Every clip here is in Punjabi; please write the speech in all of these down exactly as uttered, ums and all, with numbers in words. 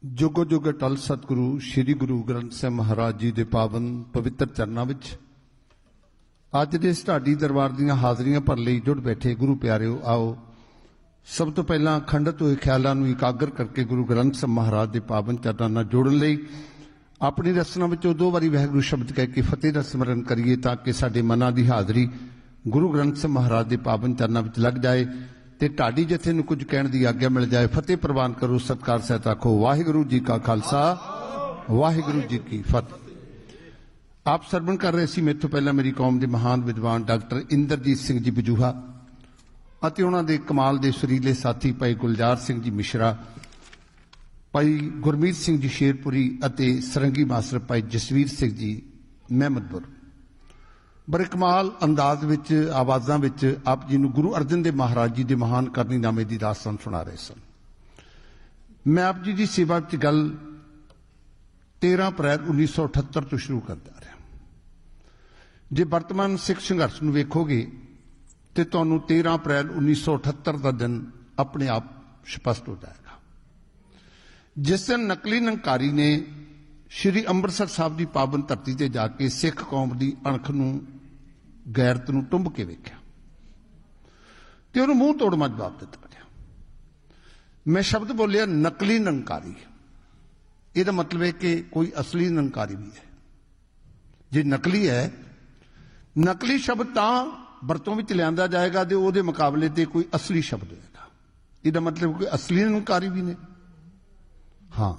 जुगो जुग अटल सतगुरु श्री गुरु ग्रंथ साहिब महाराज जी के पावन पवित्र चरणों में अज दे ढाडी दरबार दीयां हाज़रियां भर लई जुड़ बैठे गुरु प्यारिओ, आओ सब तो पहला खंडित हुए ख्यालों को इकागर करके गुरु ग्रंथ साहिब महाराज के पावन चरणों नाल जोड़न लई अपनी रसना विचों दो बारी वाहिगुरू शब्द कह के फतेह दा सिमरन करिए, ताकि साडे मनां दी हाज़री गुरु ग्रंथ साहिब महाराज के पावन चरणों में लग जाए ते ढाडी जथे नूं कुछ कहण दी आग्या मिल जाए। फतेह प्रवान करो, सत्कार सहित आखो वाहिगुरू जी का खालसा वाहिगुरू जी की फतेह। आप सरवण कर रहे सी, मेरे तो पहला मेरी कौम के महान विद्वान डॉक्टर इंद्रजीत सिंह जी बजूहा ਅਤੇ ਉਹਨਾਂ ਦੇ कमाल के सुरीले साथी भाई गुलजार सिंह जी मिश्रा, भाई गुरमीत सिंह जी शेरपुरी ਅਤੇ सरंगी मास्टर भाई जसवीर सिंह जी महमदपुर बड़े कमाल अंदाज विच आवाज़ां विच आप जी नूं गुरु अर्जन देव महाराज जी के महान करनीनामे की दास्तान सुना रहे सन। मैं आप जी की सेवा विच गल तेरह अप्रैल उन्नीस सौ अठहत्तर तो शुरू करता रहा। जे वर्तमान सिख संघर्ष नूं वेखोगे तो तुहानूं तेरह अप्रैल उन्नीस सौ अठहत्तर का दिन अपने आप स्पष्ट हो जाएगा, जिस दिन नकली निरंकारी ने श्री अंमृतसर साहब की पावन धरती से जाके सिख कौम की अणख नूं गैरत नूं टुंब के वेख्या ते उहनूं मूँह तोड़वा जवाब दिता गया। मैं शब्द बोलिया नकली निरंकारी, ਇਹਦਾ मतलब है कि कोई असली निरंकारी भी है। जे नकली है, नकली शब्द तां ਵਰਤੋਂ ਵਿੱਚ ਲਿਆਂਦਾ ਜਾਏਗਾ ਤੇ ਉਹਦੇ ਮੁਕਾਬਲੇ ਤੇ ਕੋਈ ਅਸਲੀ ਸ਼ਬਦ ਹੋਏਗਾ। ਇਹਦਾ ਮਤਲਬ ਕੋਈ ਅਸਲੀ ਨਿਰੰਕਾਰੀ ਵੀ ਨੇ। ਹਾਂ,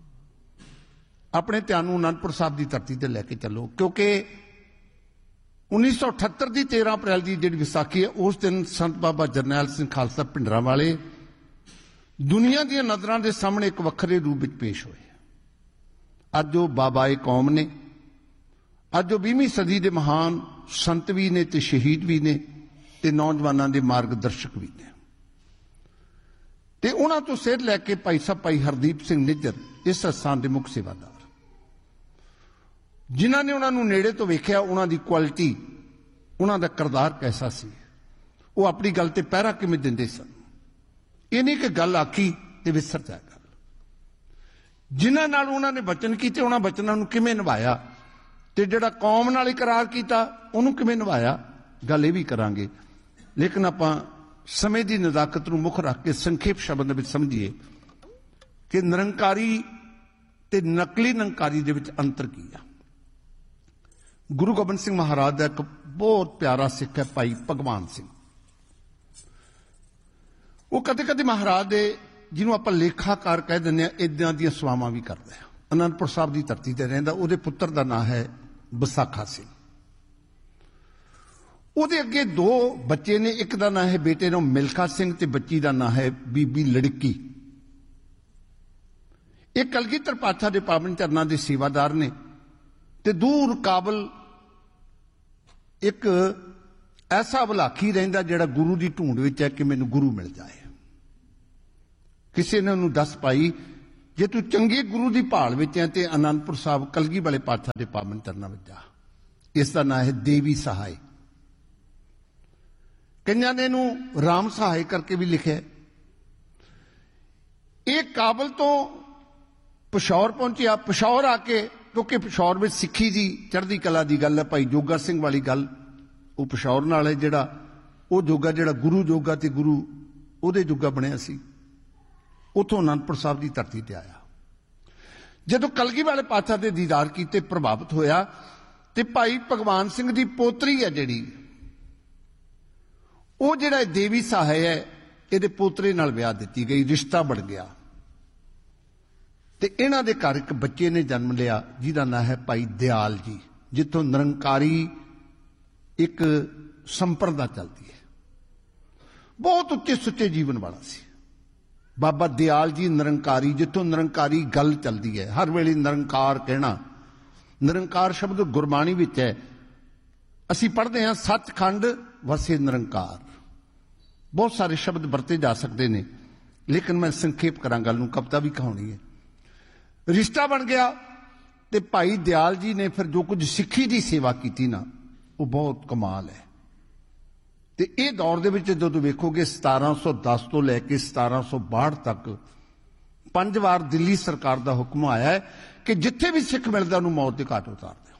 ਆਪਣੇ ਧਿਆਨ ਨੂੰ ਅਨੰਦਪੁਰ ਸਾਹਿਬ ਦੀ ਧਰਤੀ ਤੇ ਲੈ ਕੇ ਚੱਲੋ, ਕਿਉਂਕਿ उन्नीस सौ अठहत्तर ਦੀ तेरह ਅਪ੍ਰੈਲ ਦੀ ਜਿਹੜੀ ਵਿਸਾਖੀ ਹੈ, ਉਸ ਦਿਨ ਸੰਤ ਬਾਬਾ ਜਰਨੈਲ ਸਿੰਘ ਖਾਲਸਾ ਭਿੰਡਰਾਂ ਵਾਲੇ ਦੁਨੀਆ ਦੀਆਂ ਨਜ਼ਰਾਂ ਦੇ ਸਾਹਮਣੇ ਇੱਕ ਵੱਖਰੇ ਰੂਪ ਵਿੱਚ ਪੇਸ਼ ਹੋਏ। ਅੱਜ ਉਹ ਬਾਬਾਏ ਕੌਮ ਨੇ, ਅੱਜ ਉਹ ਵੀਹਵੀਂ सदी ਦੇ महान संत भी ने ते शहीद भी ने ते नौजवानों के मार्गदर्शक भी ने। ते उन्हां तो सेध लैके भाई साहब भाई हरदीप सिंह निज्जर इस स्थान के मुख सेवादार, जिन्हां ने उन्हां नूं नेड़े तो वेख्या, उन्हां दी क्वालिटी, उन्हां दा किरदार कैसा सी, वो अपनी गल ते पहरा किवें दिंदे सन। ये नहीं कि गल आखी ते विसर जाए गल। जिन्हां नाल उन्हां ने वचन कीते, उन्हां वचनां नूं किवें निभाया ते जिहड़ा कौम नाल इकरार कीता उहनूं किवें निभाया, गल इह भी करांगे। लेकिन आपां समय की नज़ाकत नूं मुख रख के संखेप शब्द विच समझिए कि निरंकारी ते नकली निरंकारी दे विच अंतर की है। गुरु गोबिंद सिंह महाराज का एक बहुत प्यारा सिख है भाई भगवान सिंह। वो कदे कदे महाराज दे जिन्हों आपां लेखाकार कह दिंदे आ, इदां दीयां सवावां भी करदा है। आनंदपुर साहब की धरती ते रहिंदा, उहदे पुत्र का नाम है बसाखा सिंह। उहदे अगे दो बच्चे ने, एक का नाम है बेटे नाम मिल्खा सिंह ते बच्ची का नाम है बीबी लड़की। एक कलगीधर पातशाह के पावन चरनां दे सेवादार ने ते दूर काबल एक ऐसा भलाखी रहिंदा जिहड़ा गुरु की ढूंढ विच है कि मैनूं गुरु मिल जाए। किसी ने उहनूं दस पाई, जे तू चंगे गुरु की भाल विच है ते आनंदपुर साहब कलगी वाले पातशाह के पावन चरनां विच जा। इसका नाम है देवी सहाय। कईयां ने इहनूं राम सहाय करके भी लिखे। एक काबल तो पिशौर पहुंचिया, पिशौर आके, क्योंकि पिशौर में सिखी दी चढ़दी कला की गल है, भाई जोगा सिंह वाली गल, वो पिशौर नाल है जिहड़ा वो जोगा जिहड़ा गुरु जोगा ते गुरु उहदे जोगा बनिया सी। उतों आनंदपुर साहब की धरती ते आया। जदों कलगी वाले पातशाह दे दीदार कीते प्रभावित होया ते भाई भगवान सिंह की पोतरी है जिहड़ी, वो जिहड़ा देवी सहाय है, इहदे पोतरे नाल विआह दित्ती गई, रिश्ता बन गया ते इन्हां दे घर एक बच्चे ने जन्म लिया जिहदा नाम है भाई दयाल जी, जिथों निरंकारी एक संप्रदा चलती है। बहुत उच्चे सुच्चे जीवन वाला सी बाबा दयाल जी निरंकारी, जिथों निरंकारी गल चलती है। हर वेले निरंकार कहना, निरंकार शब्द गुरबाणी विच है। असीं पढ़ते हैं सचखंड वसे निरंकार। बहुत सारे शब्द वरते जा सकते हैं, लेकिन मैं संखेप करा गल नूं, कविता भी कहानी है। रिश्ता बन गया ते भाई दयाल जी ने फिर जो कुछ सिक्खी की सेवा की ना, वो बहुत कमाल है। ਤੇ ਇਹ ਦੌਰ ਦੇ ਵਿੱਚ ਜਦੋਂ ਵੇਖੋਗੇ सतारह सौ दस ਤੋਂ ਲੈ ਕੇ सतारह सौ बासठ तक ਪੰਜ ਵਾਰ ਦਿੱਲੀ ਸਰਕਾਰ ਦਾ ਹੁਕਮ ਆਇਆ ਹੈ ਕਿ ਜਿੱਥੇ ਵੀ ਸਿੱਖ ਮਿਲਦਾ ਉਹਨੂੰ ਮੌਤ ਦੇ ਘਾਟ ਉਤਾਰ ਦਿਓ।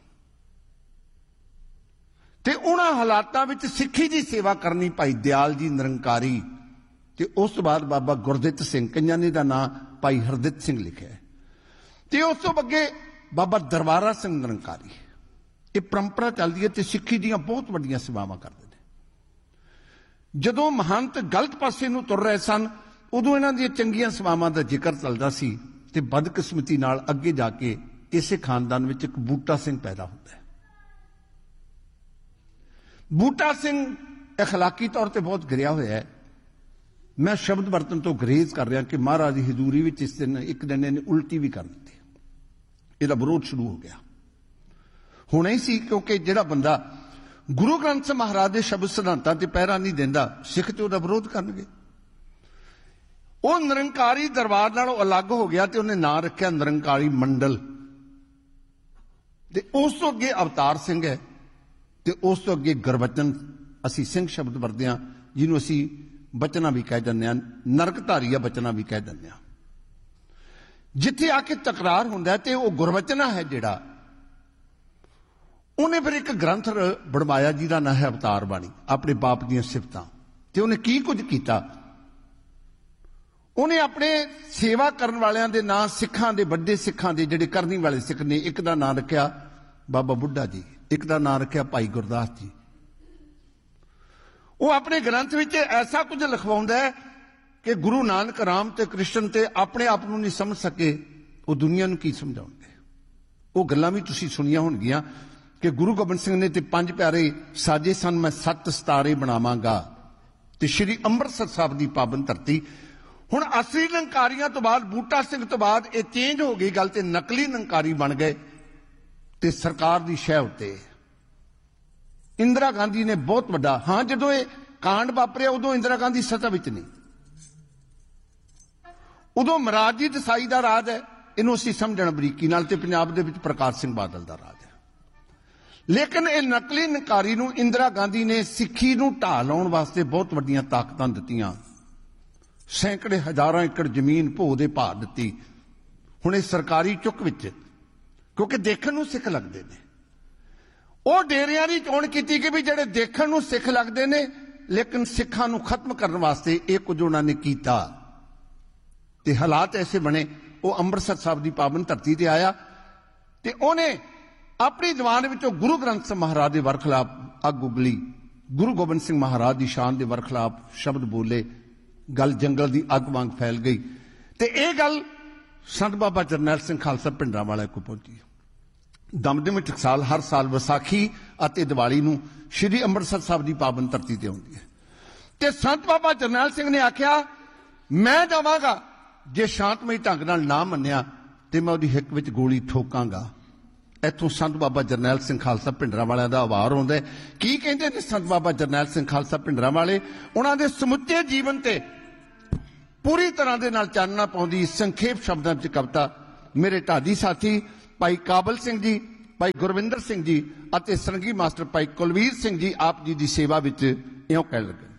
ਤੇ ਉਹਨਾਂ ਹਾਲਾਤਾਂ ਵਿੱਚ ਸਿੱਖੀ ਦੀ ਸੇਵਾ ਕਰਨੀ ਭਾਈ ਦਿਆਲ ਜੀ ਨਿਰੰਕਾਰੀ, ਤੇ ਉਸ ਤੋਂ ਬਾਅਦ ਬਾਬਾ ਗੁਰਦਿੱਤ ਸਿੰਘ, ਕਈਆਂ ਨੇ ਦਾ ਨਾਂ ਭਾਈ ਹਰਦਿੱਤ ਸਿੰਘ ਲਿਖਿਆ ਹੈ, ਤੇ ਉਸ ਤੋਂ ਅੱਗੇ ਬਾਬਾ ਦਰਬਾਰਾ ਸਿੰਘ ਨਿਰੰਕਾਰੀ। ਇਹ ਪਰੰਪਰਾ ਚੱਲਦੀ ਹੈ ਤੇ ਸਿੱਖੀ ਦੀਆਂ ਬਹੁਤ ਵੱਡੀਆਂ ਸੇਵਾਵਾਂ ਕਰਦੇ ਨੇ। ਜਦੋਂ ਮਹੰਤ ਗਲਤ ਪਾਸੇ ਨੂੰ ਤੁਰ ਰਹੇ ਸਨ ਉਦੋਂ ਇਹਨਾਂ ਦੀਆਂ ਚੰਗੀਆਂ ਸੇਵਾਵਾਂ ਦਾ ਜ਼ਿਕਰ ਚੱਲਦਾ ਸੀ, ਤੇ ਬਦਕਿਸਮਤੀ ਨਾਲ ਅੱਗੇ ਜਾ ਕੇ ਇਸੇ ਖਾਨਦਾਨ ਵਿੱਚ ਇੱਕ ਬੂਟਾ ਸਿੰਘ ਪੈਦਾ ਹੁੰਦਾ ਹੈ। ਬੂਟਾ ਸਿੰਘ ਅਖਲਾਕੀ ਤੌਰ ਤੇ ਬਹੁਤ ਗਿਰਿਆ ਹੋਇਆ ਹੈ। ਮੈਂ ਸ਼ਬਦ ਵਰਤਨ ਤੋਂ ਗਰੇਜ਼ ਕਰ ਰਿਹਾ ਕਿ ਮਹਾਰਾਜ ਦੀ ਹਜ਼ੂਰੀ ਵਿੱਚ ਇਸ ਦਿਨ ਇੱਕ ਦਿਨ ਇਹਨੇ ਉਲਟੀ ਵੀ ਕਰ ਦਿੱਤੀ। ਇਹਦਾ ਵਿਰੋਧ ਸ਼ੁਰੂ ਹੋ ਗਿਆ। ਹੋਣਾ ਹੀ ਸੀ, ਕਿਉਂਕਿ ਜਿਹੜਾ ਬੰਦਾ ਗੁਰੂ ਗ੍ਰੰਥ ਸਾਹਿਬ ਮਹਾਰਾਜ ਦੇ ਸ਼ਬਦ ਸਿਧਾਂਤਾਂ ਤੇ ਪਹਿਰਾ ਨਹੀਂ ਦਿੰਦਾ, ਸਿੱਖ ਤੇ ਉਹਦਾ ਵਿਰੋਧ ਕਰਨਗੇ। ਉਹ ਨਿਰੰਕਾਰੀ ਦਰਬਾਰ ਨਾਲੋਂ ਅਲੱਗ ਹੋ ਗਿਆ ਤੇ ਉਹਨੇ ਨਾਂ ਰੱਖਿਆ ਨਿਰੰਕਾਰੀ ਮੰਡਲ। ਤੇ ਉਸ ਤੋਂ ਅੱਗੇ ਅਵਤਾਰ ਸਿੰਘ ਹੈ, ਤੇ ਉਸ ਤੋਂ ਅੱਗੇ ਗੁਰਬਚਨ, ਅਸੀਂ ਸਿੰਘ ਸ਼ਬਦ ਵਰਤਦੇ ਹਾਂ, ਜਿਹਨੂੰ ਅਸੀਂ ਬਚਨਾ ਵੀ ਕਹਿ ਦਿੰਦੇ ਹਾਂ, ਨਰਕਧਾਰੀਆ ਬਚਨਾ ਵੀ ਕਹਿ ਦਿੰਦੇ ਹਾਂ। ਜਿੱਥੇ ਆ ਕੇ ਤਕਰਾਰ ਹੁੰਦਾ ਤੇ ਉਹ ਗੁਰਬਚਨਾ ਹੈ ਜਿਹੜਾ, ਉਹਨੇ ਫਿਰ ਇੱਕ ਗ੍ਰੰਥ ਬਣਵਾਇਆ ਜਿਹਦਾ ਨਾਂ ਹੈ ਅਵਤਾਰ ਬਾਣੀ, ਆਪਣੇ ਬਾਪ ਦੀਆਂ ਸਿਫਤਾਂ। ਤੇ ਉਹਨੇ ਕੀ ਕੁਝ ਕੀਤਾ, ਉਹਨੇ ਆਪਣੇ ਸੇਵਾ ਕਰਨ ਵਾਲਿਆਂ ਦੇ ਨਾਂ, ਸਿੱਖਾਂ ਦੇ ਵੱਡੇ ਸਿੱਖਾਂ ਦੇ ਜਿਹੜੇ ਕਰਨੀ ਵਾਲੇ ਸਿੱਖ ਨੇ, ਇੱਕ ਦਾ ਨਾਂ ਰੱਖਿਆ ਬਾਬਾ ਬੁੱਢਾ ਜੀ, ਇੱਕ ਦਾ ਨਾਂ ਰੱਖਿਆ ਭਾਈ ਗੁਰਦਾਸ ਜੀ। ਉਹ ਆਪਣੇ ਗ੍ਰੰਥ ਵਿੱਚ ਐਸਾ ਕੁਝ ਲਿਖਵਾਉਂਦਾ ਹੈ ਕਿ ਗੁਰੂ ਨਾਨਕ, ਰਾਮ ਤੇ ਕ੍ਰਿਸ਼ਨ ਤੇ ਆਪਣੇ ਆਪ ਨੂੰ ਨਹੀਂ ਸਮਝ ਸਕੇ, ਉਹ ਦੁਨੀਆ ਨੂੰ ਕੀ ਸਮਝਾਉਣਗੇ। ਉਹ ਗੱਲਾਂ ਵੀ ਤੁਸੀਂ ਸੁਣੀਆਂ ਹੋਣਗੀਆਂ ਕਿ ਗੁਰੂ ਗੋਬਿੰਦ ਸਿੰਘ ਨੇ ਤੇ ਪੰਜ ਪਿਆਰੇ ਸਾਜੇ ਸਨ, ਮੈਂ ਸੱਤ ਸਿਤਾਰੇ ਬਣਾਵਾਂਗਾ, ਤੇ ਸ਼੍ਰੀ ਅੰਮ੍ਰਿਤਸਰ ਸਾਹਿਬ ਦੀ ਪਾਵਨ ਧਰਤੀ। ਹੁਣ ਅਸਲੀ ਨਿਰੰਕਾਰੀਆਂ ਤੋਂ ਬਾਅਦ, ਬੂਟਾ ਸਿੰਘ ਤੋਂ ਬਾਅਦ ਇਹ ਚੇਂਜ ਹੋ ਗਈ ਗੱਲ, ਤੇ ਨਕਲੀ ਨਿਰੰਕਾਰੀ ਬਣ ਗਏ। ਤੇ ਸਰਕਾਰ ਦੀ ਸ਼ਹਿ ਉੱਤੇ ਇੰਦਰਾ ਗਾਂਧੀ ਨੇ ਬਹੁਤ ਵੱਡਾ, ਹਾਂ ਜਦੋਂ ਇਹ ਕਾਂਡ ਵਾਪਰਿਆ ਉਦੋਂ ਇੰਦਰਾ ਗਾਂਧੀ ਸੱਤਾ ਵਿੱਚ ਨਹੀਂ, ਉਦੋਂ ਮਹਾਰਾਜੀ ਦਸਾਈ ਦਾ ਰਾਜ ਹੈ, ਇਹਨੂੰ ਅਸੀਂ ਸਮਝਣ ਬਰੀਕੀ ਨਾਲ, ਤੇ ਪੰਜਾਬ ਦੇ ਵਿੱਚ ਪ੍ਰਕਾਸ਼ ਸਿੰਘ ਬਾਦਲ ਦਾ ਰਾਜ ਹੈ। ਲੇਕਿਨ ਇਹ ਨਕਲੀ ਨਿਰੰਕਾਰੀ ਨੂੰ ਇੰਦਰਾ ਗਾਂਧੀ ਨੇ ਸਿੱਖੀ ਨੂੰ ਢਾਹ ਲਾਉਣ ਵਾਸਤੇ ਬਹੁਤ ਵੱਡੀਆਂ ਤਾਕਤਾਂ ਦਿੱਤੀਆਂ, ਸੈਂਕੜੇ ਹਜ਼ਾਰਾਂ ਏਕੜ ਜ਼ਮੀਨ ਭੋ ਦੇ ਭਾਅ ਦਿੱਤੀ। ਹੁਣ ਇਹ ਸਰਕਾਰੀ ਚੁੱਕ ਵਿੱਚ, ਕਿਉਂਕਿ ਦੇਖਣ ਨੂੰ ਸਿੱਖ ਲੱਗਦੇ ਨੇ, ਉਹ ਡੇਰਿਆਂ ਦੀ ਚੋਣ ਕੀਤੀ ਕਿ ਵੀ ਜਿਹੜੇ ਦੇਖਣ ਨੂੰ ਸਿੱਖ ਲੱਗਦੇ ਨੇ ਲੇਕਿਨ ਸਿੱਖਾਂ ਨੂੰ ਖਤਮ ਕਰਨ ਵਾਸਤੇ ਇਹ ਕੁਝ ਉਹਨਾਂ ਨੇ ਕੀਤਾ। ਤੇ ਹਾਲਾਤ ਐਸੇ ਬਣੇ, ਉਹ ਅੰਮ੍ਰਿਤਸਰ ਸਾਹਿਬ ਦੀ ਪਾਵਨ ਧਰਤੀ ਤੇ ਆਇਆ ਤੇ ਉਹਨੇ ਆਪਣੀ ਦੀਵਾਨ ਵਿੱਚੋਂ ਗੁਰੂ ਗ੍ਰੰਥ ਸਾਹਿਬ ਮਹਾਰਾਜ ਦੇ ਵਰਖਲਾਫ ਅੱਗ ਉਗਲੀ, ਗੁਰੂ ਗੋਬਿੰਦ ਸਿੰਘ ਮਹਾਰਾਜ ਦੀ ਸ਼ਾਨ ਦੇ ਵਰਖਲਾਫ ਸ਼ਬਦ ਬੋਲੇ, ਗੱਲ ਜੰਗਲ ਦੀ ਅੱਗ ਵਾਂਗ ਫੈਲ ਗਈ। ਤੇ ਇਹ ਗੱਲ ਸੰਤ ਬਾਬਾ ਜਰਨੈਲ ਸਿੰਘ ਖਾਲਸਾ ਭਿੰਡਰਾਂਵਾਲੇ ਕੋਲ ਪਹੁੰਚੀ। ਦਮਦਮੀ ਟਕਸਾਲ ਹਰ ਸਾਲ ਵਿਸਾਖੀ ਅਤੇ ਦੀਵਾਲੀ ਨੂੰ ਸ਼੍ਰੀ ਅੰਮ੍ਰਿਤਸਰ ਸਾਹਿਬ ਦੀ ਪਾਵਨ ਧਰਤੀ ਤੇ ਆਉਂਦੀ ਹੈ। ਤੇ ਸੰਤ ਬਾਬਾ ਜਰਨੈਲ ਸਿੰਘ ਨੇ ਆਖਿਆ, ਮੈਂ ਜਾਵਾਂਗਾ, ਜੇ ਸ਼ਾਂਤਮਈ ਢੰਗ ਨਾਲ ਨਾ ਮੰਨਿਆ ਤੇ ਮੈਂ ਉਹਦੀ ਹਿੱਕ ਵਿੱਚ ਗੋਲੀ ਠੋਕਾਂਗਾ। ਇੱਥੋਂ ਸੰਤ ਬਾਬਾ ਜਰਨੈਲ ਸਿੰਘ ਖਾਲਸਾ ਭਿੰਡਰਾਂਵਾਲਿਆਂ ਦਾ ਆਵਾਰ ਆਉਂਦਾ। ਕੀ ਕਹਿੰਦੇ ਨੇ ਸੰਤ ਬਾਬਾ ਜਰਨੈਲ ਸਿੰਘ ਖਾਲਸਾ ਭਿੰਡਰਾਂਵਾਲੇ? ਉਹਨਾਂ ਦੇ ਸਮੁੱਚੇ ਜੀਵਨ ਤੇ ਪੂਰੀ ਤਰ੍ਹਾਂ ਦੇ ਨਾਲ ਚਾਨਣਾ ਪਾਉਂਦੀ ਸੰਖੇਪ ਸ਼ਬਦਾਂ ਵਿੱਚ ਕਵਿਤਾ ਮੇਰੇ ਢਾਡੀ ਸਾਥੀ ਭਾਈ ਕਾਬਲ ਸਿੰਘ ਜੀ, ਭਾਈ ਗੁਰਵਿੰਦਰ ਸਿੰਘ ਜੀ ਅਤੇ ਸਰੰਗੀ ਮਾਸਟਰ ਭਾਈ ਕੁਲਵੀਰ ਸਿੰਘ ਜੀ ਆਪ ਜੀ ਦੀ ਸੇਵਾ ਵਿੱਚ ਇਉਂ ਕਹਿਣ ਲੱਗੇ।